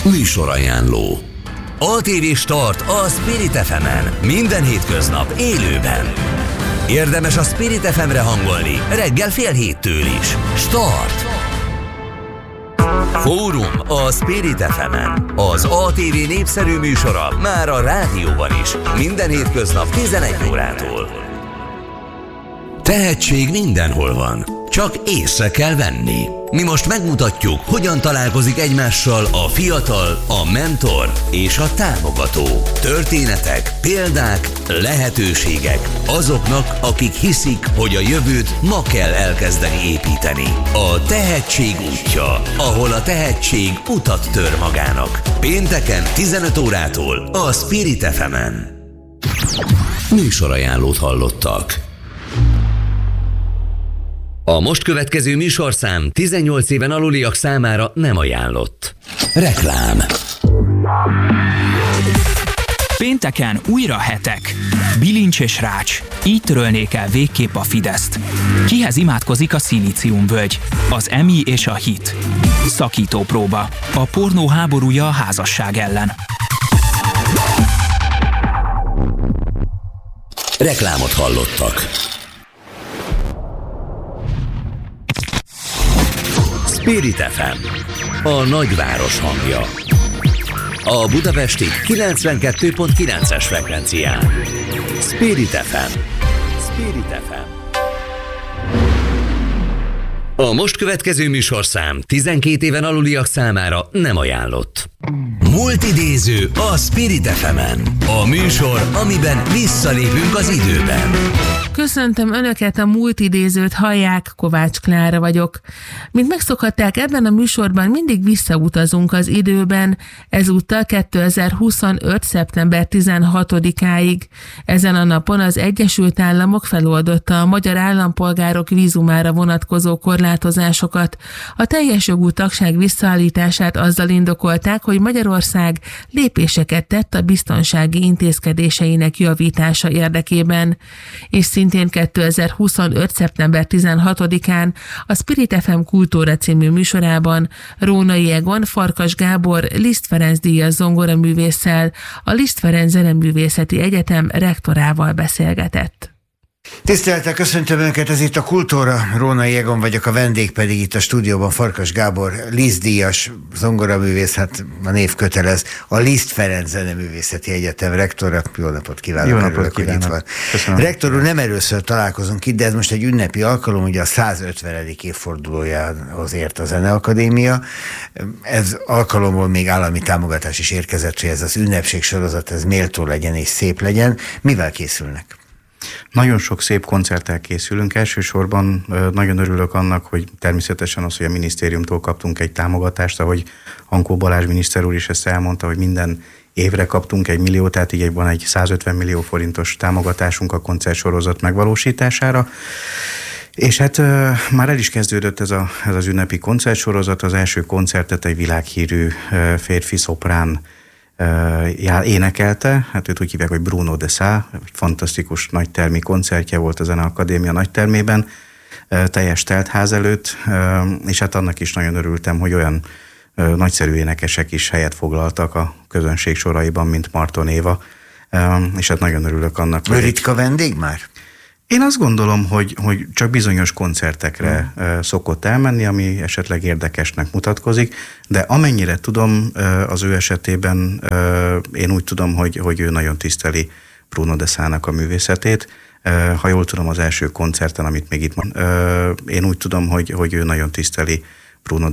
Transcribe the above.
Műsorajánló. ATV Start a Spirit FM-en. Minden hétköznap élőben. Érdemes a Spirit FM-re hangolni reggel 6:30 is. Start! Fórum a Spirit FM-en. Az ATV népszerű műsora már a rádióban is. Minden hétköznap 11 órától. Tehetség mindenhol van, csak észre kell venni. Mi most megmutatjuk, hogyan találkozik egymással a fiatal, a mentor és a támogató. Történetek, példák, lehetőségek azoknak, akik hiszik, hogy a jövőt ma kell elkezdeni építeni. A tehetség útja, ahol a tehetség utat tör magának. Pénteken 15 órától a Spirit FM-en. Műsorajánlót hallottak. A most következő műsorszám 18 éven aluliak számára nem ajánlott. Reklám. Pénteken újra hetek. Bilincs és Rács. Így törölnék el végképp a Fideszt. Kihez imádkozik a Szilíciumvölgy? Az EMI és a HIT. Szakítópróba. A pornó háborúja a házasság ellen. Reklámot hallottak. Spirit FM, a nagyváros hangja. A budapesti 92.9-es frekvencián. Spirit FM. Spirit FM. A most következő műsorszám 12 éven aluliak számára nem ajánlott. Multidéző a Spirit FM-en. A műsor, amiben visszalépünk az időben. Köszöntöm Önöket, a Multidézőt hallják, Kovács Klára vagyok. Mint megszokhatták, ebben a műsorban mindig visszautazunk az időben, ezúttal 2025. szeptember 16-áig. Ezen a napon az Egyesült Államok feloldotta a magyar állampolgárok vízumára vonatkozó korlátozásokat. A teljes jogú tagság visszaállítását azzal indokolták, hogy Magyarország lépéseket tett a biztonsági intézkedéseinek javítása érdekében. És szintén 2025. szeptember 16-án a Spirit FM Kultúra című műsorában Rónai Egon Farkas Gábor Liszt Ferenc díjas zongoraművésszel, a Liszt Ferenc Zeneművészeti Egyetem rektorával beszélgetett. Tisztelettel köszöntöm Önöket, ez itt a Kultúra, Rónai Egon vagyok, a vendég pedig itt a stúdióban Farkas Gábor, Liszt díjas zongoraművész, hát a név kötelez, a Liszt Ferenc Zeneművészeti Egyetem rektora. Jó napot kívánok! Jó napot kívánok! Rektor úr, nem először találkozunk itt, de ez most egy ünnepi alkalom, ugye a 150. évfordulójához ért a Zeneakadémia. Ez alkalomból még állami támogatás is érkezett, hogy ez az ünnepség sorozat, ez méltó legyen és szép legyen. Mivel készülnek? Nagyon sok szép koncerttel készülünk. Elsősorban nagyon örülök annak, hogy természetesen az, hogy a minisztériumtól kaptunk egy támogatást, ahogy Hankó Balázs miniszter úr is ezt elmondta, hogy minden évre kaptunk 1 millió, tehát így van egy 150 millió forintos támogatásunk a koncertsorozat megvalósítására. És hát már el is kezdődött ez az ünnepi koncertsorozat. Az első koncertet egy világhírű férfi szoprán énekelte, hát őt úgy hívják, hogy Bruno de Sá, egy fantasztikus nagytermi koncertje volt a Zeneakadémia nagytermében, teljes teltház előtt, és hát annak is nagyon örültem, hogy olyan nagyszerű énekesek is helyet foglaltak a közönség soraiban, mint Marton Éva, és hát nagyon örülök annak. Hogy ritka vendég már? Én azt gondolom, hogy csak bizonyos koncertekre szokott elmenni, ami esetleg érdekesnek mutatkozik, de amennyire tudom, az ő esetében én úgy tudom, hogy ő nagyon tiszteli Bruno de Sának a művészetét. Ha jól tudom, az első koncerten, amit még itt én úgy tudom, hogy ő nagyon tiszteli Bruno